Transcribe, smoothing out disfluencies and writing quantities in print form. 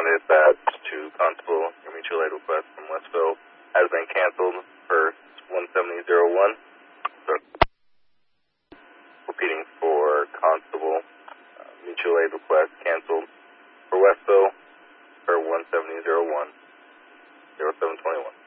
County Dispatch to Constable. Your mutual aid request from Westville has been canceled for 17001. So, repeating for Constable, mutual aid request canceled for Westville for 17001, 0721.